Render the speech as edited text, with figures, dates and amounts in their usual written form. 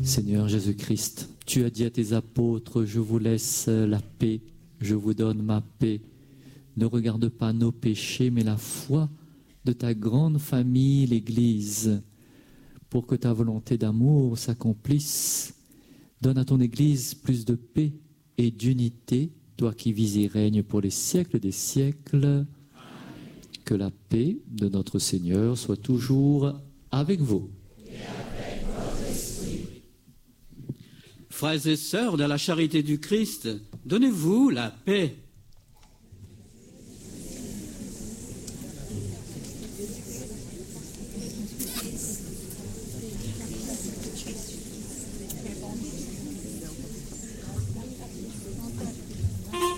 Seigneur Jésus-Christ, tu as dit à tes apôtres, je vous laisse la paix, je vous donne ma paix. Ne regarde pas nos péchés, mais la foi de ta grande famille, l'Église, pour que ta volonté d'amour s'accomplisse. Donne à ton Église plus de paix et d'unité, toi qui vis et règnes pour les siècles des siècles. Amen. Que la paix de notre Seigneur soit toujours avec vous. Et avec votre esprit. Frères et sœurs de la charité du Christ, donnez-vous la paix.